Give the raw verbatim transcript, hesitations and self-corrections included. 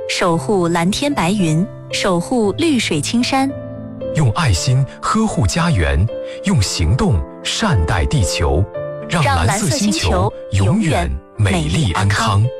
守护蓝天白云，守护绿水青山。 用爱心呵护家园，用行动善待地球，让蓝色星球永远美丽安康。